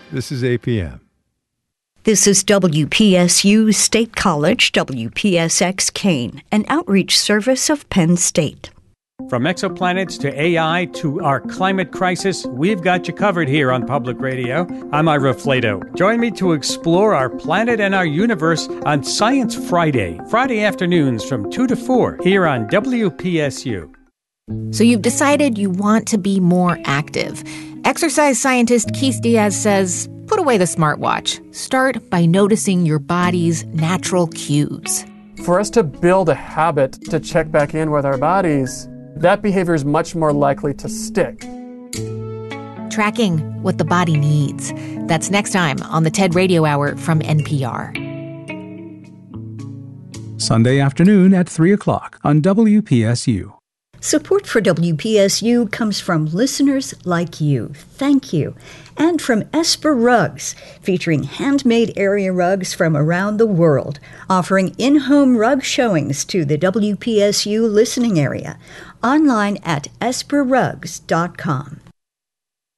This is APM. This is WPSU State College, WPSX Kane, an outreach service of Penn State. From exoplanets to AI to our climate crisis, we've got you covered here on Public Radio. I'm Ira Flato. Join me to explore our planet and our universe on Science Friday, Friday afternoons from 2 to 4 here on WPSU. So you've decided you want to be more active. Exercise scientist Keith Diaz says, put away the smartwatch. Start by noticing your body's natural cues. For us to build a habit to check back in with our bodies, that behavior is much more likely to stick. Tracking what the body needs. That's next time on the TED Radio Hour from NPR. Sunday afternoon at 3 o'clock on WPSU. Support for WPSU comes from listeners like you. Thank you. And from Esper Rugs, featuring handmade area rugs from around the world, offering in-home rug showings to the WPSU listening area. Online at esperrugs.com.